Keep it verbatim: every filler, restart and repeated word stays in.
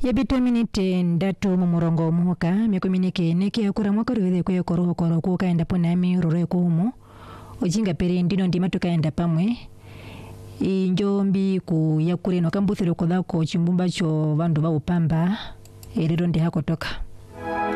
Yabita minite ndatu mu murongo omuhuka mekuminike neke akura mwaka ruweze kwe koro koro kukaenda ponami rure kumu ojinga pere ndino ndima tukaenda pamwe injombi ku yakure no kambuthiro kodako chimbumba cho vandu ba upamba erero ndi hakotoka.